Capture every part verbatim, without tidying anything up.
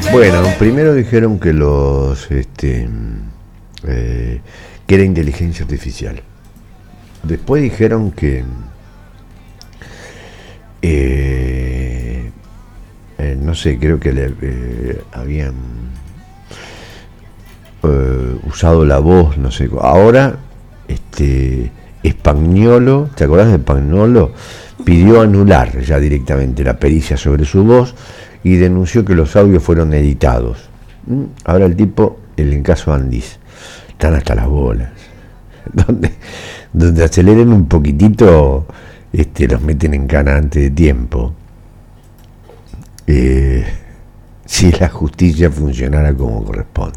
Bueno, primero dijeron que los este eh, que era inteligencia artificial. Después dijeron que eh, eh, no sé, creo que le eh, habían eh, usado la voz, no sé. Ahora este Spagnuolo, ¿te acordás de Spagnuolo? Pidió anular ya directamente la pericia sobre su voz y denunció que los audios fueron editados. Ahora el tipo, el caso Andis, están hasta las bolas. Donde, donde aceleren un poquitito, este, los meten en cana antes de tiempo. Eh, si la justicia funcionara como corresponde.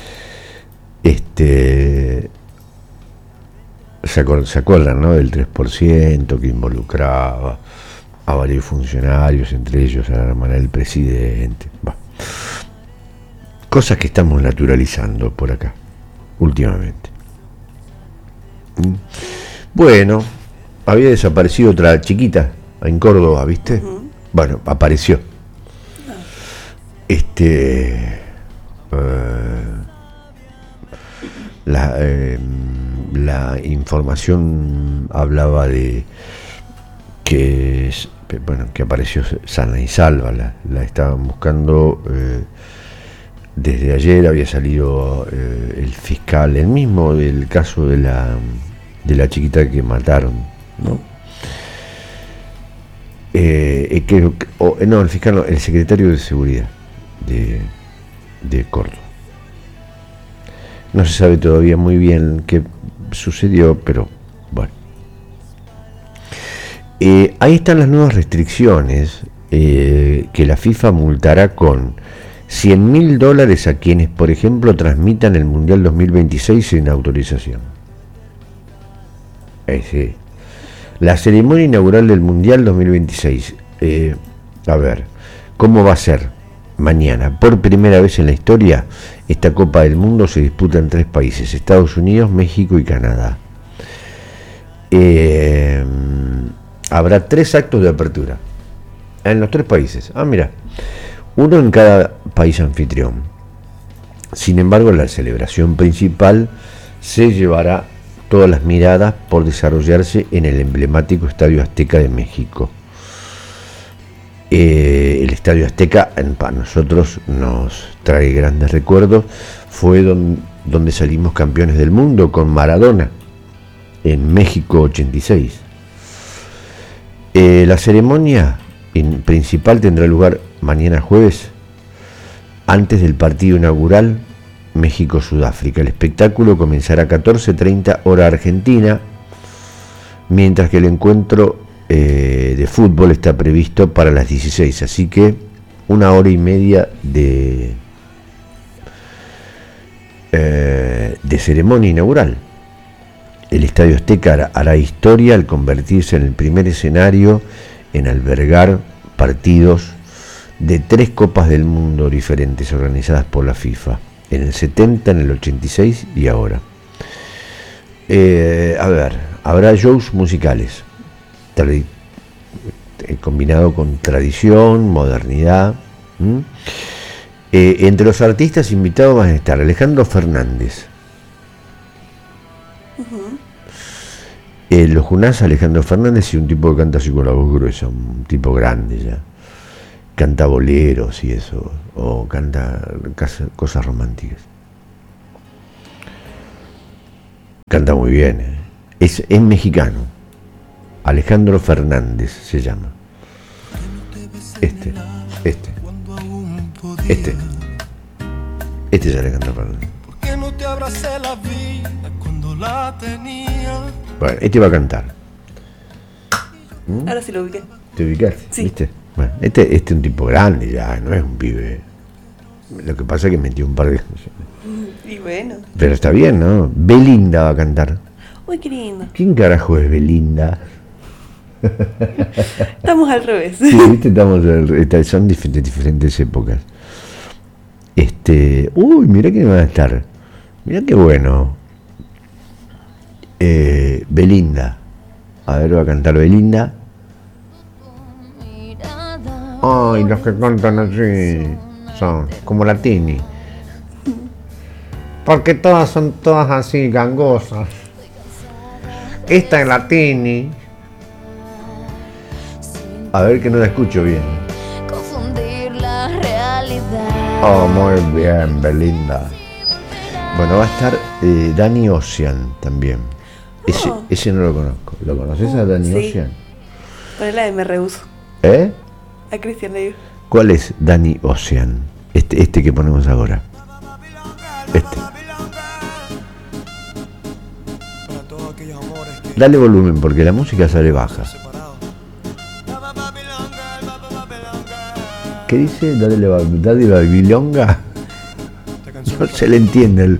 Este, se acuerdan, se acuerdan, ¿no? Del tres por ciento que involucraba a varios funcionarios, entre ellos a la hermana del presidente. Bah. Cosas que estamos naturalizando por acá, últimamente. ¿Mm? Bueno, había desaparecido otra chiquita en Córdoba, ¿viste? Uh-huh. Bueno, apareció. No. Este... Eh, la, eh, la información hablaba de que bueno, que apareció sana y salva, la, la estaban buscando eh, desde ayer. Había salido eh, el fiscal, el mismo del caso de la de la chiquita que mataron, ¿no? Eh, que, o, no, el fiscal, no, el secretario de seguridad de, de Córdoba. No se sabe todavía muy bien qué sucedió, pero bueno. Eh, ahí están las nuevas restricciones eh, que la FIFA multará con cien mil dólares a quienes, por ejemplo, transmitan el Mundial dos mil veintiséis sin autorización. Eh, sí. La ceremonia inaugural del Mundial dos mil veintiséis. Eh, a ver, ¿cómo va a ser? Mañana, por primera vez en la historia, esta Copa del Mundo se disputa en tres países: Estados Unidos, México y Canadá. Eh... Habrá tres actos de apertura en los tres países. Ah, mira, uno en cada país anfitrión. Sin embargo, la celebración principal se llevará todas las miradas por desarrollarse en el emblemático Estadio Azteca de México. Eh, el Estadio Azteca para nosotros nos trae grandes recuerdos. Fue don, donde salimos campeones del mundo con Maradona en México ochenta y seis. Eh, la ceremonia en principal tendrá lugar mañana jueves, antes del partido inaugural México-Sudáfrica. El espectáculo comenzará a catorce treinta hora argentina, mientras que el encuentro eh, de fútbol está previsto para las dieciséis, así que una hora y media de, eh, de ceremonia inaugural. El Estadio Azteca hará historia al convertirse en el primer escenario en albergar partidos de tres Copas del Mundo diferentes organizadas por la FIFA, en el setenta, en el ochenta y seis y ahora. Eh, a ver, habrá shows musicales, tradi- combinado con tradición, modernidad. ¿Mm? Eh, entre los artistas invitados van a estar Alejandro Fernández, Uh-huh. Eh, los Junás, Alejandro Fernández, y un tipo que canta así con la voz gruesa, un tipo grande ya. Canta boleros y eso, o canta casa, cosas románticas. Canta muy bien, ¿eh? es, es mexicano. Alejandro Fernández se llama. Este, este, este. Este es Alejandro Fernández. No te abracé la vida cuando la tenía. Bueno, este va a cantar. ¿Mm? Ahora sí lo ubiqué. ¿Te ubicaste? Sí. ¿Viste? Bueno, este, este es un tipo grande ya, no es un pibe. Lo que pasa es que metió un par de canciones. Y bueno. Pero está bien, ¿no? Belinda va a cantar. Uy, qué lindo. ¿Quién carajo es Belinda? Estamos al revés. Sí, viste, estamos al, son diferentes, diferentes épocas. Este, uy, mirá que va a estar. Mirá qué bueno. Eh, Belinda. A ver, va a cantar Belinda. Ay, los que cantan así. son como la Tini. Porque todas son todas así, gangosas. Esta es la Tini. A ver que no la escucho bien. Confundir la realidad. Oh, muy bien, Belinda. Bueno, va a estar eh, Danny Ocean también. Ese, Oh. ese no lo conozco. ¿Lo conoces a Danny Sí. Ocean? Ponela de me rehuso. ¿Eh? A Cristian le digo. ¿Cuál es Danny Ocean? Este, este que ponemos ahora. Este. Para todos aquellos amores que Dale volumen porque la música sale baja. separados. ¿Qué dice? Dale la Daddy Babilonga. Esta canción No se le entiende. El...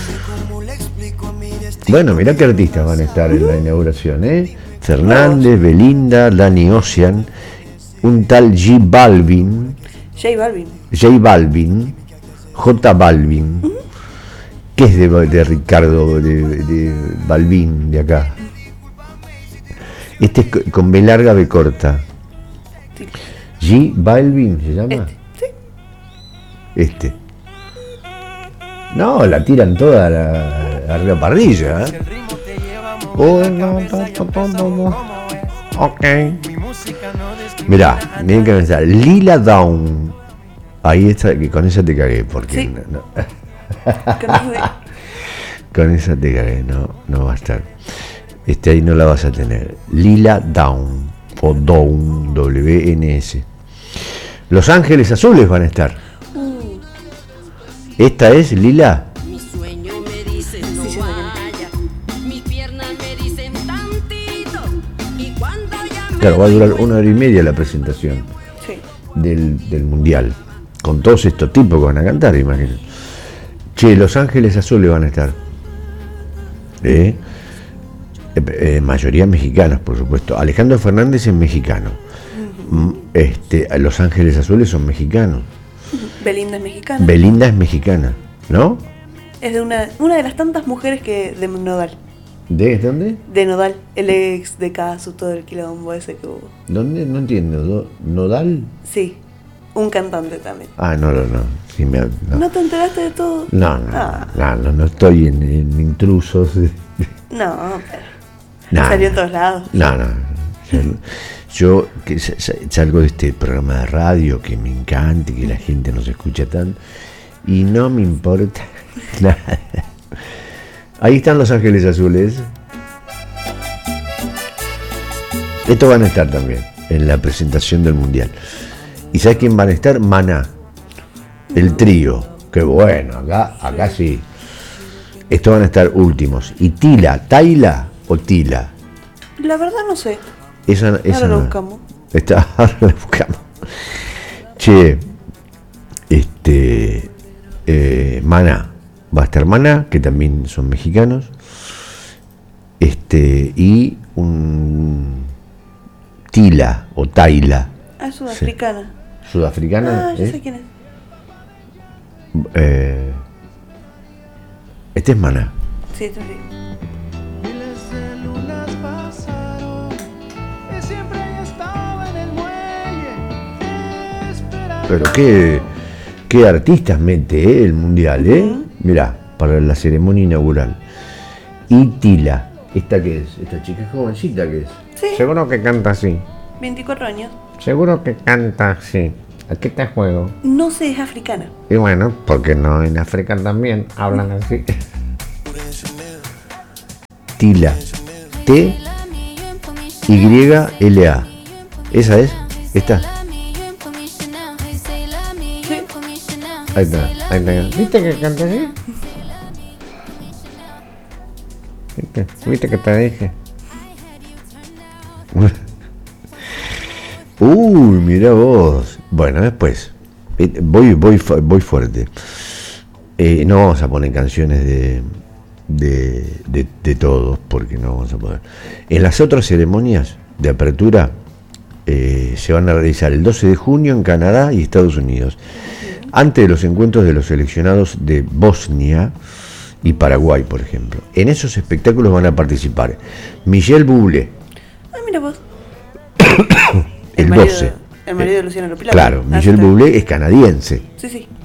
Bueno, mirá qué artistas van a estar en la inauguración, ¿eh? Fernández, Belinda, Danny Ocean, un tal J Balvin, J Balvin. J Balvin, J Balvin, que es de, de Ricardo, de, de Balvin, de acá. Este es co- con B larga, B corta. Sí. J Balvin se llama. Este. Sí. Este. No, la tiran toda a la, a la parrilla, ¿eh? el ritmo te lleva a Oh, mover no, la cabeza, no, yo no, pensando no, no. cómo es. Ok. Mi música no discrimina Mirá, a miren que nadie. pensar. Lila Down. Ahí está, que con esa te cagué, porque Sí. no- no. Con eso de- Con esa te cagué, no, no va a estar. Este ahí no la vas a tener. Lila Down o Down, W N S. Los Ángeles Azules van a estar. Uh, Esta es Lila. Mi sueño me dice no Sí, sí, vaya. Mis piernas me dicen tantito. Y cuando ya me Claro, va a doy durar cuenta, una hora y media la presentación sí. del, del Mundial. Con todos estos tipos que van a cantar, imagínate. Che, Los Ángeles Azules van a estar. ¿Eh? Eh, eh, mayoría mexicanos, por supuesto. Alejandro Fernández es mexicano. Mm, Este, Los Ángeles Azules son mexicanos. Belinda es mexicana. Belinda es mexicana, ¿no? es de una, una de las tantas mujeres que de Nodal. ¿De dónde? De Nodal, el ex de Casu, todo el quilombo ese que hubo. ¿Dónde? No entiendo. ¿Do- ¿Nodal? Sí, un cantante también. Ah, no, no, no. Sí, me- no. ¿No te enteraste de todo? No, no, Ah. no, no, no estoy en, en intrusos. No, pero No, salió en todos lados. No, no. Yo, yo que sa- sa- salgo de este programa de radio que me encanta y que la gente nos escucha tanto y no me importa nada. Ahí están Los Ángeles Azules. Estos van a estar también en la presentación del Mundial. ¿Y sabes quién van a estar? Maná. El trío. Qué bueno, acá, acá sí. Estos van a estar últimos. ¿Y Tila? ¿Taila o Tila? La verdad no sé. Esa, esa Ahora lo no. buscamos. Está, ahora la buscamos. Che, este, eh, Maná. Va a estar Maná, que también son mexicanos. Este, y un Tila o Taila, Ah, sudafricana. sudafricana. Ah, ya ¿eh? sé quién es. Eh, este es Maná. Sí, esto sí. Miles de lunas pasaron y siempre estaba en el muelle esperando. Pero qué, qué artistas mete eh, el mundial, ¿eh? Ujú. Mirá, para la ceremonia inaugural. Y Tila, ¿esta qué es? Esta chica es jovencita que es. Sí. Seguro que canta así. veinticuatro años. Seguro que canta así. ¿A qué te juego? No sé, es africana. Y bueno, porque no en África también hablan así. Tila. T Y L A. ¿Esa es? ¿Esta? Ahí está, ahí está. ¿Viste que canta así? ¿Viste? ¿Viste que te dije? Uy, mira vos. Bueno, después. eh, Voy, voy, fu- voy fuerte. Eh, no vamos a poner canciones de, de, de, de todos, porque no vamos a poder. En las otras ceremonias de apertura eh, se van a realizar el doce de junio en Canadá y Estados Unidos, antes de los encuentros de los seleccionados de Bosnia y Paraguay, por ejemplo. En esos espectáculos van a participar Michel Bublé, Ah, mira vos. el marido- doce. El marido de Luciano Lopilato. Claro, Ah, Michel sí, Bublé es canadiense. Sí, sí.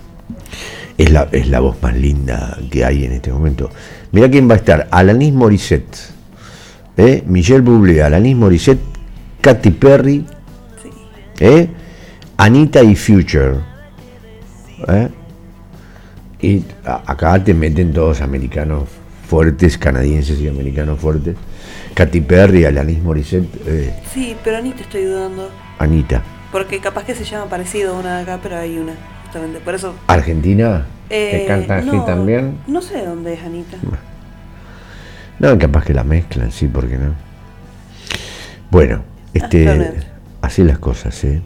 es la, es la voz más linda que hay en este momento. Mirá quién va a estar: Alanis Morissette, ¿eh? Michelle Bublé, Alanis Morissette, Katy Perry, Sí. ¿eh? Anita y Future, ¿eh? Y a- acá te meten todos americanos fuertes, canadienses y americanos fuertes. Katy Perry, Alanis Morissette, eh, Sí, pero ni te estoy dudando. Anita. Porque capaz que se llama parecido una de acá, pero hay una, justamente. Por eso. Argentina, ¿te eh, canta así no, también? No sé dónde es Anita. No, capaz que la mezclan, sí, ¿por qué no? Bueno, está bien. este, así las cosas, ¿eh?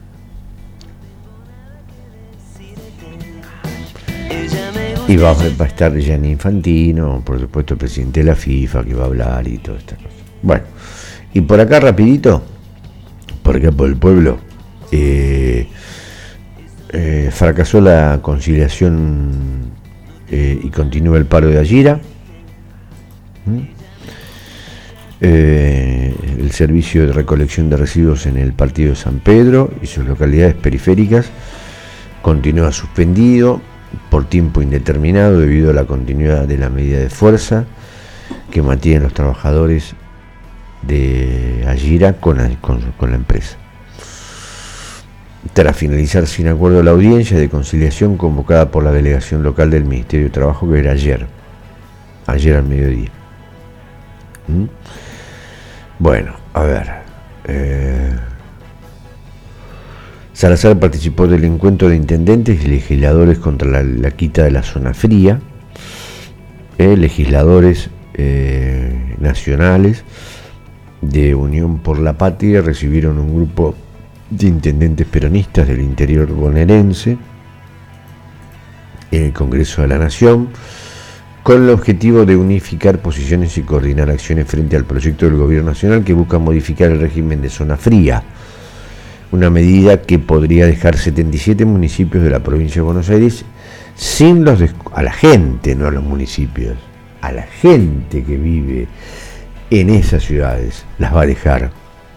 Y va, va a estar Gianni Infantino, por supuesto el presidente de la FIFA, que va a hablar y toda esta cosa. Bueno, y por acá rapidito, por acá por el pueblo, eh, eh, fracasó la conciliación eh, y continúa el paro de Ayira. ¿Mm? Eh, el servicio de recolección de residuos en el partido de San Pedro y sus localidades periféricas continúa suspendido por tiempo indeterminado debido a la continuidad de la medida de fuerza que mantienen los trabajadores de Ayira con la, con, con la empresa. Tras finalizar sin acuerdo la audiencia de conciliación convocada por la delegación local del Ministerio de Trabajo, que era ayer, ayer al mediodía. ¿Mm? Bueno, a ver. Eh, Salazar participó del encuentro de intendentes y legisladores contra la, la quita de la zona fría. Eh, legisladores eh, nacionales de Unión por la Patria recibieron un grupo de intendentes peronistas del interior bonaerense en el Congreso de la Nación, con el objetivo de unificar posiciones y coordinar acciones frente al proyecto del Gobierno Nacional que busca modificar el régimen de zona fría, una medida que podría dejar setenta y siete municipios de la provincia de Buenos Aires sin los a la gente, no a los municipios, a la gente que vive en esas ciudades, las va a dejar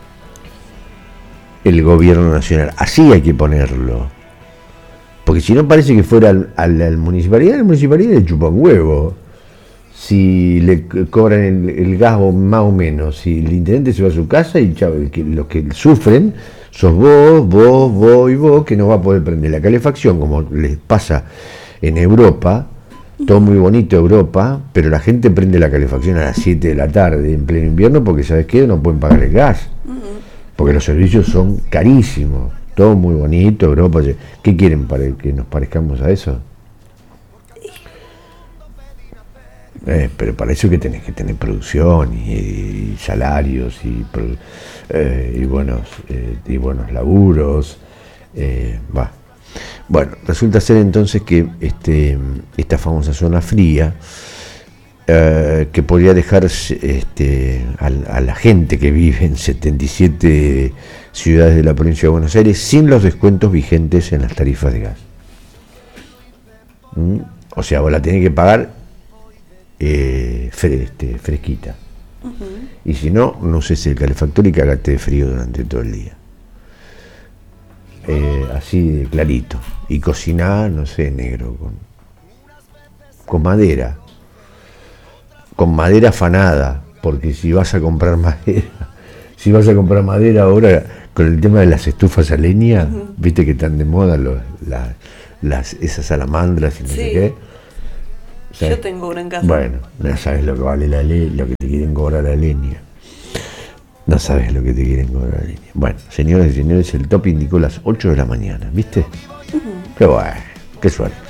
el Gobierno Nacional. Así hay que ponerlo, porque si no parece que fuera al, al, al municipalidad, la municipalidad le chupa un huevo si le cobran el, el gas o más o menos. Si el intendente se va a su casa y chavo, que, los que sufren sos vos, vos, vos y vos, que no va a poder prender la calefacción, como les pasa en Europa. Todo muy bonito Europa, pero la gente prende la calefacción a las siete de la tarde en pleno invierno porque, ¿sabes qué? No pueden pagar el gas, porque los servicios son carísimos. Todo muy bonito Europa. ¿Qué quieren para que nos parezcamos a eso? Eh, pero para eso que tenés que tener producción y, y salarios y, eh, y buenos eh, y buenos laburos. Eh, va. Bueno, resulta ser entonces que este, esta famosa zona fría, eh, que podría dejar este, a, a la gente que vive en setenta y siete ciudades de la provincia de Buenos Aires sin los descuentos vigentes en las tarifas de gas. ¿Mm? O sea, vos la tenés que pagar eh, fre, este, fresquita. Uh-huh. Y si no, no uses el calefactor y cagate de frío durante todo el día. Eh, así de clarito. Y cocinar, no sé, negro, con, con madera. Con madera afanada, porque si vas a comprar madera, si vas a comprar madera ahora, con el tema de las estufas a leña, uh-huh. Viste que están de moda los, la, las, esas salamandras y no sí. sé qué. ¿Sabes? Yo tengo una en casa. Bueno, no sabes lo que vale la ley, lo que te quieren cobrar la leña. No sabes lo que te quieren cobrar la leña. Bueno, señores y señores, el top indicó las ocho de la mañana, ¿viste? Uh-huh. Qué bueno, qué suerte.